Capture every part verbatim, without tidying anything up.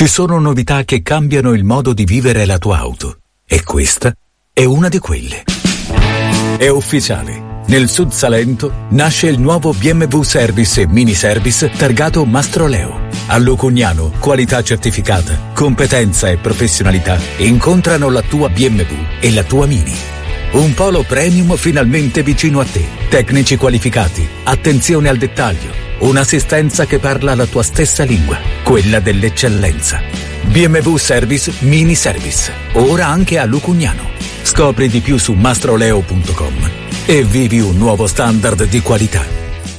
Ci sono novità che cambiano il modo di vivere la tua auto. E questa è una di quelle. È ufficiale. Nel Sud Salento nasce il nuovo B M W Service e Mini Service targato Mastroleo. A Lucugnano, qualità certificata, competenza e professionalità incontrano la tua B M W e la tua Mini. Un polo premium finalmente vicino a te. Tecnici qualificati, attenzione al dettaglio, un'assistenza che parla la tua stessa lingua, quella dell'eccellenza. B M W Service Mini Service, ora anche a Lucugnano. Scopri di più su mastroleo punto com e vivi un nuovo standard di qualità.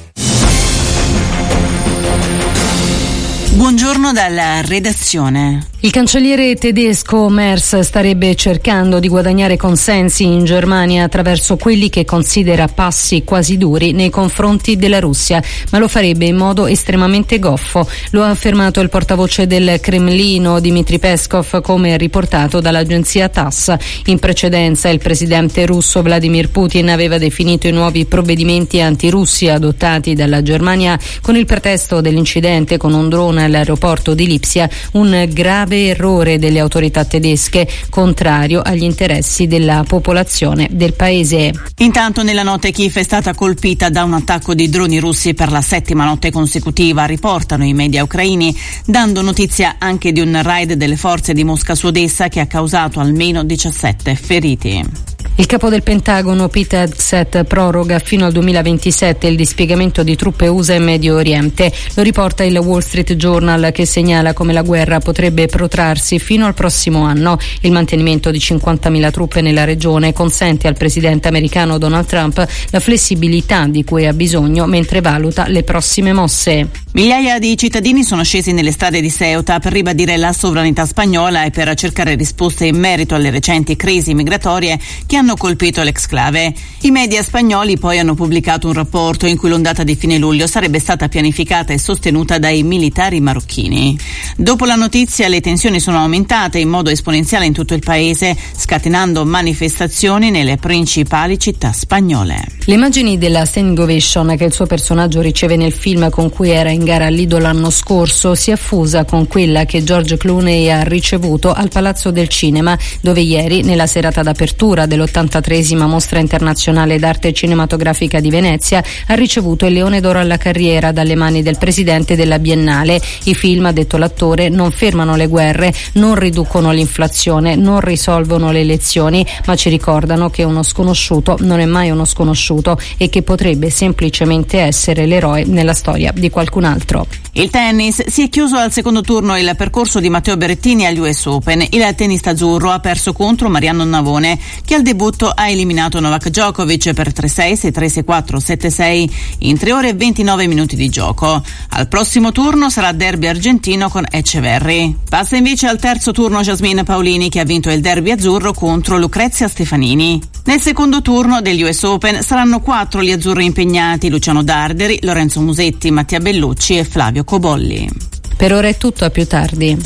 Buongiorno dalla redazione. Il cancelliere tedesco Merz starebbe cercando di guadagnare consensi in Germania attraverso quelli che considera passi quasi duri nei confronti della Russia, ma lo farebbe in modo estremamente goffo. Lo ha affermato il portavoce del Cremlino Dmitry Peskov, come riportato dall'agenzia TASS. In precedenza il presidente russo Vladimir Putin aveva definito i nuovi provvedimenti antirussi adottati dalla Germania con il pretesto dell'incidente con un drone all'aeroporto di Lipsia un grave errore delle autorità tedesche, contrario agli interessi della popolazione del paese. Intanto nella notte Kiev è stata colpita da un attacco di droni russi per la settima notte consecutiva, riportano i media ucraini, dando notizia anche di un raid delle forze di Mosca su Odessa che ha causato almeno diciassette feriti. Il capo del Pentagono Pete Hegseth proroga fino al duemilaventisette il dispiegamento di truppe U S A in Medio Oriente. Lo riporta il Wall Street Journal, che segnala come la guerra potrebbe protrarsi fino al prossimo anno. Il mantenimento di cinquantamila truppe nella regione consente al presidente americano Donald Trump la flessibilità di cui ha bisogno mentre valuta le prossime mosse. Migliaia di cittadini sono scesi nelle strade di Ceuta per ribadire la sovranità spagnola e per cercare risposte in merito alle recenti crisi migratorie che hanno colpito l'exclave. I media spagnoli poi hanno pubblicato un rapporto in cui l'ondata di fine luglio sarebbe stata pianificata e sostenuta dai militari marocchini. Dopo la notizia le tensioni sono aumentate in modo esponenziale in tutto il paese, scatenando manifestazioni nelle principali città spagnole. Le immagini della standing ovation che il suo personaggio riceve nel film con cui era in gara all'Ido l'anno scorso si affusa con quella che George Clooney ha ricevuto al Palazzo del Cinema, dove ieri, nella serata d'apertura dell'ottantatreesima Mostra Internazionale d'Arte Cinematografica di Venezia, ha ricevuto il Leone d'Oro alla carriera dalle mani del presidente della Biennale. I film, ha detto l'attore, non fermano le guerre, non riducono l'inflazione, non risolvono le elezioni, ma ci ricordano che uno sconosciuto non è mai uno sconosciuto e che potrebbe semplicemente essere l'eroe nella storia di qualcun altro. Il tennis: si è chiuso al secondo turno il percorso di Matteo Berrettini agli U S Open. Il tennista azzurro ha perso contro Mariano Navone, che al debutto ha eliminato Novak Djokovic per tre sei, sei tre, sei quattro, sette sei in tre ore e ventinove minuti di gioco. Al prossimo turno sarà derby argentino con Etcheverry. Passa invece al terzo turno Jasmine Paolini, che ha vinto il derby azzurro contro Lucrezia Stefanini. Nel secondo turno degli U S Open saranno quattro gli azzurri impegnati: Luciano Darderi, Lorenzo Musetti, Mattia Bellucci e Flavio Cobolli. Per ora è tutto, a più tardi.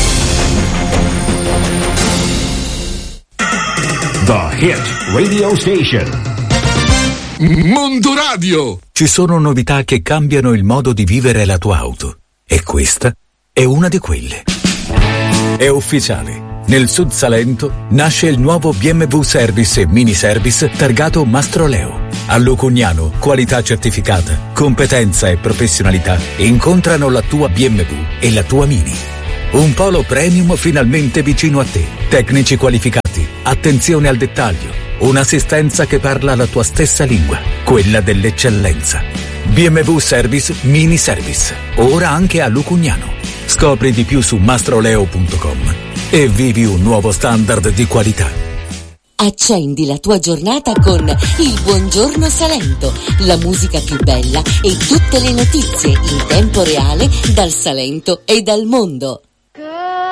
The Hit Radio Station. Mondo Radio. Ci sono novità che cambiano il modo di vivere la tua auto. E questa è una di quelle. È ufficiale. Nel Sud Salento nasce il nuovo B M W Service e Mini Service targato Mastroleo. A Lucugnano, qualità certificata, competenza e professionalità incontrano la tua B M W e la tua Mini. Un polo premium finalmente vicino a te. Tecnici qualificati, attenzione al dettaglio, un'assistenza che parla la tua stessa lingua, quella dell'eccellenza. B M W Service Mini Service, ora anche a Lucugnano. Scopri di più su mastroleo punto com e vivi un nuovo standard di qualità. Accendi la tua giornata con il Buongiorno Salento, la musica più bella e tutte le notizie in tempo reale dal Salento e dal mondo.